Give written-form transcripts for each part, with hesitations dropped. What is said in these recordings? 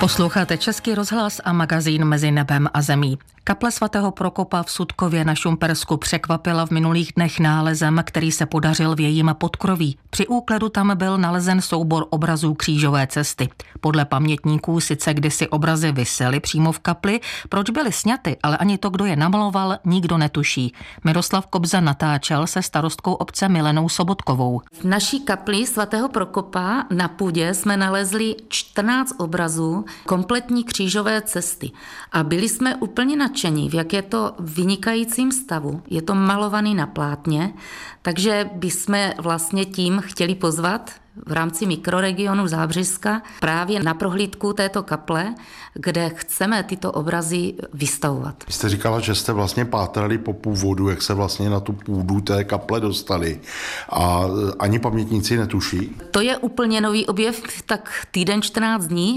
Posloucháte Český rozhlas a magazín Mezi nebem a zemí. Kaple svatého Prokopa v Sudkově na Šumpersku překvapila v minulých dnech nálezem, který se podařil v jejím podkroví. Při úkledu tam byl nalezen soubor obrazů křížové cesty. Podle pamětníků sice kdysi obrazy visely přímo v kapli, proč byly sňaty, ale ani to, kdo je namaloval, nikdo netuší. Miroslav Kobza natáčel se starostkou obce Milenou Sobotkovou. V naší kapli svatého Prokopa na půdě jsme nalezli 14 obrazů kompletní křížové cesty a byli jsme úplně nadšení, v jak je to vynikajícím stavu. Je to malovaný na plátně, takže bychom vlastně tím chtěli pozvat v rámci mikroregionu Zábřežska právě na prohlídku této kaple, kde chceme tyto obrazy vystavovat. Vy jste říkala, že jste vlastně pátrali po původu, jak se vlastně na tu půdu té kaple dostali a ani pamětníci netuší? To je úplně nový objev, tak týden 14 dní,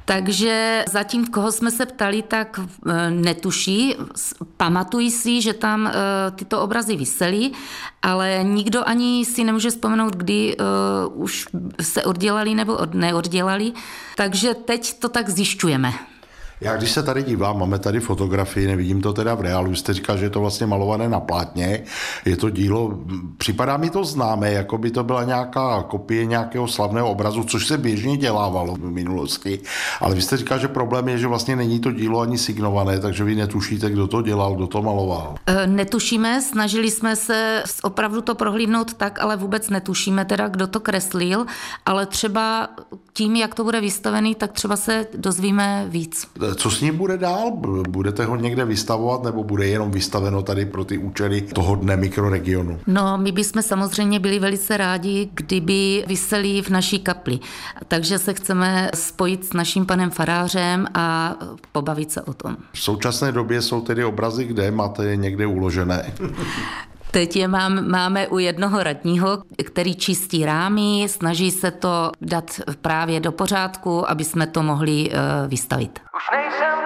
takže zatím, koho jsme se ptali, tak netuší. Pamatují si, že tam tyto obrazy visely, ale nikdo ani si nemůže vzpomenout, kdy už se oddělali nebo neoddělali. Takže teď to tak zjišťujeme. Já když se tady dívám, máme tady fotografii, nevidím to teda v reálu, jste říkal, že je to vlastně malované na plátně, je to dílo, připadá mi to známé, jako by to byla nějaká kopie nějakého slavného obrazu, což se běžně dělávalo v minulosti, ale vy jste říkal, že problém je, že vlastně není to dílo ani signované, takže vy netušíte, kdo to dělal, kdo to maloval. Netušíme, snažili jsme se opravdu to prohlídnout tak, ale vůbec netušíme teda, kdo to kreslil, ale třeba tím, jak to bude vystavený, tak třeba se dozvíme víc. Co s ním bude dál? Budete ho někde vystavovat nebo bude jenom vystaveno tady pro ty účely toho dne mikroregionu? No, my bychom samozřejmě byli velice rádi, kdyby visely v naší kapli. Takže se chceme spojit s naším panem farářem a pobavit se o tom. V současné době jsou tedy obrazy, kde máte je někde uložené? Teď je máme u jednoho radního, který čistí rámy, snaží se to dát právě do pořádku, aby jsme to mohli vystavit.